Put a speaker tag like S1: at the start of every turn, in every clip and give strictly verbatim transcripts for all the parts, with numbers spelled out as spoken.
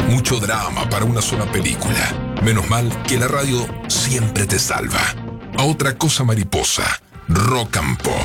S1: Mucho drama para una sola película. Menos mal que la radio siempre te salva. A otra cosa mariposa. Rock and Pop.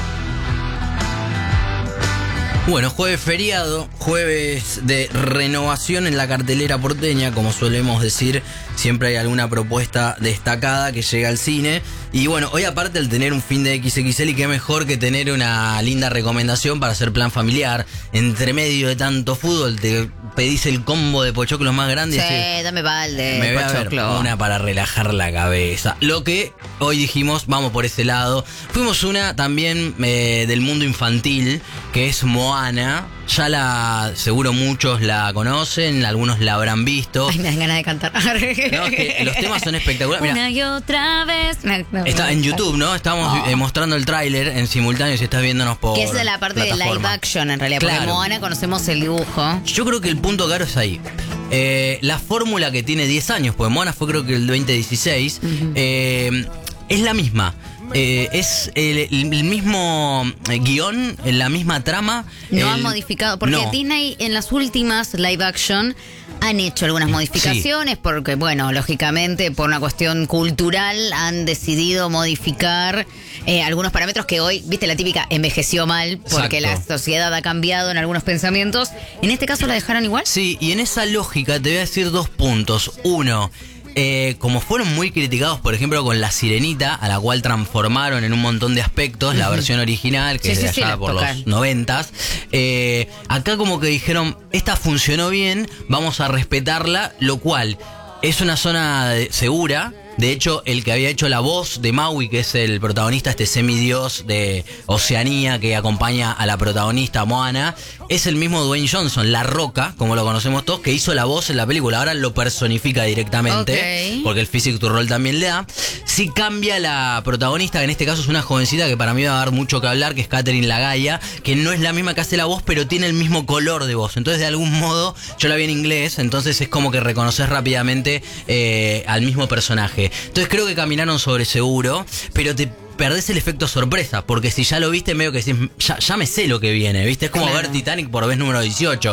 S2: Bueno, jueves feriado, jueves de renovación en la cartelera porteña, como solemos decir, siempre hay alguna propuesta destacada que llega al cine. Y bueno, hoy aparte al tener un fin de equis equis ele, y qué mejor que tener una linda recomendación para hacer plan familiar. Entre medio de tanto fútbol, te pedís el combo de pochoclos más grande.
S3: Sí,
S2: y
S3: dame balde,
S2: me voy
S3: pochoclo.
S2: a ver una para relajar la cabeza. Lo que hoy dijimos, vamos por ese lado. Fuimos una también eh, del mundo infantil, que es Moana. Ya la, seguro muchos la conocen, algunos la habrán visto.
S3: Ay, me dan ganas de cantar.
S2: No, es que los temas son espectaculares. Mirá,
S3: Una y otra vez. No, no,
S2: está
S3: no,
S2: en
S3: no.
S2: YouTube, ¿no? Estamos
S3: Oh.
S2: eh, mostrando el tráiler en simultáneo si estás viéndonos por
S3: Que es de la parte de live
S2: plataforma.
S3: action, en realidad. Porque
S2: Claro.
S3: Moana conocemos el dibujo.
S2: Yo creo que el punto caro es ahí. Eh, la fórmula que tiene diez años, porque Moana fue creo que el veinte dieciséis, uh-huh. eh, es la misma. Eh, es el, el mismo guión, la misma trama.
S3: No
S2: el,
S3: han modificado, porque
S2: no.
S3: Disney en las últimas live action han hecho algunas modificaciones, sí. Porque, bueno, lógicamente por una cuestión cultural han decidido modificar eh, algunos parámetros que hoy, viste, la típica envejeció mal, porque
S2: Exacto.
S3: la sociedad ha cambiado en algunos pensamientos. ¿En este caso la dejaron igual?
S2: Sí, y en esa lógica te voy a decir dos puntos. Uno, Eh, como fueron muy criticados, por ejemplo, con La Sirenita, a la cual transformaron en un montón de aspectos, uh-huh. la versión original, que
S3: sí,
S2: es de
S3: sí,
S2: allá
S3: sí,
S2: por
S3: tocar.
S2: los noventas, eh, acá como que dijeron, esta funcionó bien, vamos a respetarla, lo cual es una zona de, segura. De hecho, el que había hecho la voz de Maui, que es el protagonista, este semidios de Oceanía que acompaña a la protagonista Moana, es el mismo Dwayne Johnson, La Roca, como lo conocemos todos, que hizo la voz en la película. Ahora lo personifica directamente,
S3: okay.
S2: porque el physique to role también le da. Sí cambia la protagonista, que en este caso es una jovencita que para mí va a dar mucho que hablar, que es Catherine Lagaya, que no es la misma que hace la voz, pero tiene el mismo color de voz. Entonces, de algún modo, yo la vi en inglés, entonces es como que reconoces rápidamente eh, al mismo personaje. Entonces creo que caminaron sobre seguro, pero te perdés el efecto sorpresa, porque si ya lo viste medio que decís, ya, ya me sé lo que viene, ¿viste? Es como
S3: claro.
S2: ver Titanic por vez número dieciocho,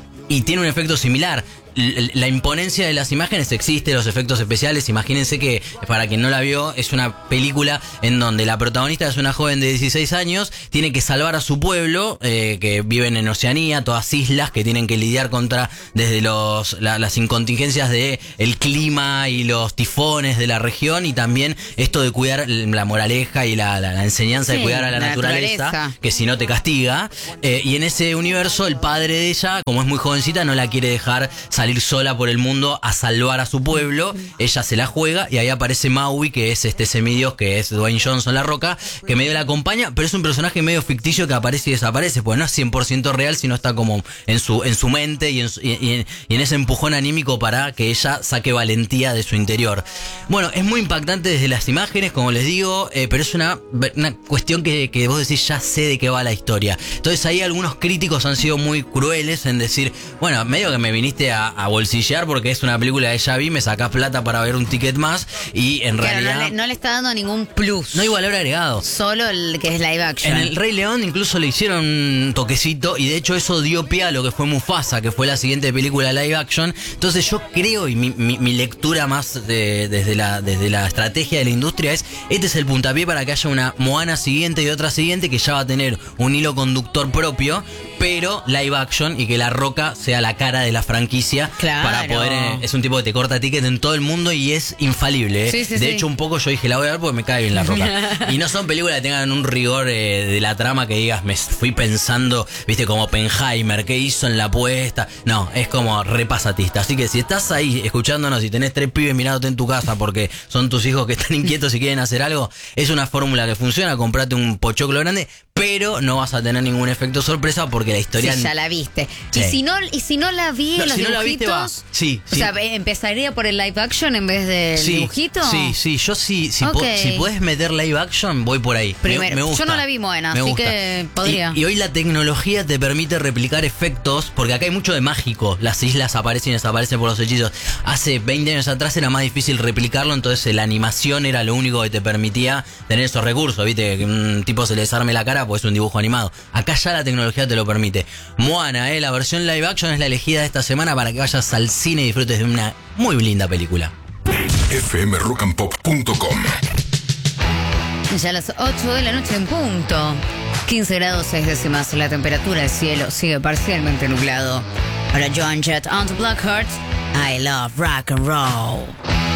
S2: y tiene un efecto similar. La imponencia de las imágenes existe, los efectos especiales. Imagínense que, para quien no la vio, es una película en donde la protagonista es una joven de dieciséis años, tiene que salvar a su pueblo, eh, que viven en Oceanía, todas islas que tienen que lidiar contra desde los la, las incontingencias de el clima y los tifones de la región, y también esto de cuidar la moraleja y la, la, la enseñanza sí, de cuidar a la, la naturaleza, naturaleza, que si no te castiga. Eh, y en ese universo, el padre de ella, como es muy jovencita, no la quiere dejar salir sola por el mundo a salvar a su pueblo. Ella se la juega y ahí aparece Maui, que es este semidios, que es Dwayne Johnson, La Roca, que medio la acompaña, pero es un personaje medio ficticio que aparece y desaparece, pues no es cien por ciento real, sino está como en su en su mente y en, su, y, y, en, y en ese empujón anímico para que ella saque valentía de su interior. Bueno, es muy impactante desde las imágenes, como les digo, eh, pero es una, una cuestión que, que vos decís, ya sé de qué va la historia. Entonces ahí algunos críticos han sido muy crueles en decir, bueno, medio que me viniste a a bolsillear porque es una película que ya vi, me sacás plata para ver un ticket más, y en
S3: claro,
S2: realidad
S3: no le, no le está dando ningún plus.
S2: No hay valor agregado.
S3: Solo el que es live action.
S2: En El Rey León incluso le hicieron un toquecito, y de hecho eso dio pie a lo que fue Mufasa, que fue la siguiente película live action. Entonces yo creo, y mi, mi, mi lectura más de, desde, la, desde la estrategia de la industria es, este es el puntapié para que haya una Moana siguiente y otra siguiente que ya va a tener un hilo conductor propio, pero live action, y que La Roca sea la cara de la franquicia.
S3: Claro.
S2: Para poder, eh, es un tipo que te corta ticket en todo el mundo y es infalible, ¿eh?
S3: Sí, sí,
S2: de
S3: sí.
S2: hecho, un poco yo dije, la voy a ver porque me cae bien La Roca. Y no son películas que tengan un rigor eh, de la trama que digas, me fui pensando, viste, como Oppenheimer, ¿qué hizo en la apuesta? No, es como repasatista. Así que si estás ahí escuchándonos y tenés tres pibes mirándote en tu casa porque son tus hijos que están inquietos y quieren hacer algo, es una fórmula que funciona. Comprate un pochoclo grande, pero no vas a tener ningún efecto sorpresa porque la historia...
S3: Sí, ya la viste.
S2: Sí.
S3: Y si no y si no la vi,
S2: No,
S3: los
S2: si no la
S3: dibujitos...
S2: viste, va. Sí,
S3: o
S2: sí.
S3: sea, ¿empezaría por el live action en vez del
S2: Sí,
S3: dibujito?
S2: sí, sí, yo sí, si,
S3: Ok.
S2: po- si podés meter live action, voy por ahí. Me-
S3: Primero,
S2: me gusta,
S3: yo no la vi Moana,
S2: me
S3: así
S2: gusta.
S3: que podría.
S2: Y, y hoy la tecnología te permite replicar efectos, porque acá hay mucho de mágico. Las islas aparecen y desaparecen por los hechizos. Hace veinte años atrás era más difícil replicarlo, entonces la animación era lo único que te permitía tener esos recursos, ¿viste? Que un tipo se le desarme la cara porque es un dibujo animado. Acá ya la tecnología te lo permite. Moana, eh, la versión live action es la elegida de esta semana para que vayas al cine y disfrutes de una muy linda película.
S1: f m rock and pop punto com.
S3: Ya a las ocho de la noche en punto. quince grados seis décimas la temperatura, el cielo sigue parcialmente nublado. Para Joan Jett on the Blackheart, I love rock and roll.